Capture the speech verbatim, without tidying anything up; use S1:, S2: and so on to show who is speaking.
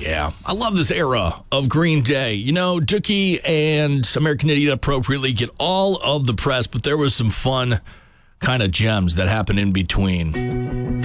S1: yeah. I love this era of Green Day. You know, Dookie and American Idiot appropriately get all of the press, but there was some fun kind of gems that happened in between.